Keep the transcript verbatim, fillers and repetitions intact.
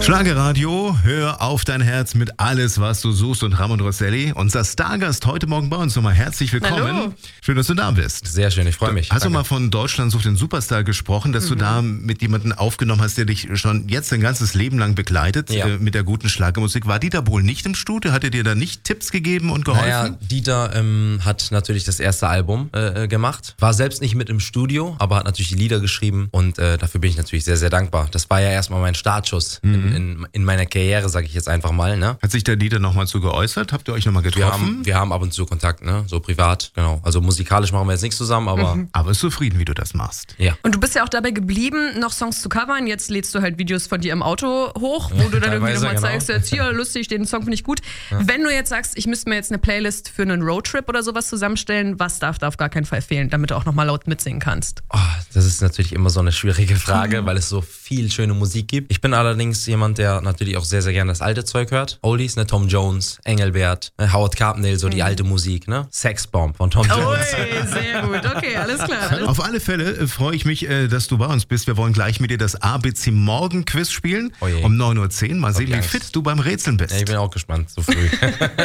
Schlagerradio, hör auf dein Herz mit alles, was du suchst und Ramon Rosselli. Unser Stargast heute Morgen bei uns. Nochmal herzlich willkommen. Hallo. Schön, dass du da bist. Sehr schön, ich freue mich. Hast Danke. du mal von Deutschland sucht den Superstar gesprochen, dass mhm. du da mit jemandem aufgenommen hast, der dich schon jetzt ein ganzes Leben lang begleitet, ja. äh, mit der guten Schlagermusik. War Dieter Bohlen nicht im Studio? Hat er dir da nicht Tipps gegeben und geholfen? Naja, Dieter ähm, hat natürlich das erste Album äh, gemacht. War selbst nicht mit im Studio, aber hat natürlich die Lieder geschrieben und äh, dafür bin ich natürlich sehr, sehr dankbar. Das war ja erstmal mein Startschuss mhm. in, in, in meiner Karriere, sage ich jetzt einfach mal. Ne? Hat sich der Dieter nochmal zu geäußert? Habt ihr euch nochmal getroffen? Wir haben, wir haben ab und zu Kontakt, ne? So privat, genau. Also musikalisch machen wir jetzt nichts zusammen, aber... Mhm. Aber ist zufrieden, wie du das machst. Ja. Und du bist ja auch dabei geblieben, noch Songs zu covern. Jetzt lädst du halt Videos von dir im Auto hoch, wo ja, du dann irgendwie nochmal genau. zeigst, jetzt hier, lustig, den Song finde ich gut. Ja. Wenn du jetzt sagst, ich müsste mir jetzt eine Playlist für einen Roadtrip oder sowas zusammenstellen, was darf da auf gar keinen Fall fehlen, damit du auch nochmal laut mitsingen kannst? Oh, das ist natürlich immer so eine schwierige Frage, mhm. weil es so viel schöne Musik gibt. Ich bin allerdings jemand, der natürlich auch sehr, sehr gerne das alte Zeug hört. Oldies, ne? Tom Jones, Engelbert, ne? Howard Carpendale, so mhm. die alte Musik, ne? Sexbomb von Tom Jones. Ui, sehr gut, okay, alles klar. Alles Auf alle Fälle äh, freue ich mich, äh, dass du bei uns bist. Wir wollen gleich mit dir das A B C Morgen Quiz spielen. Oh je. Um neun Uhr zehn. Mal sehen, Okay. wie fit du beim Rätseln bist. Ja, ich bin auch gespannt, so früh.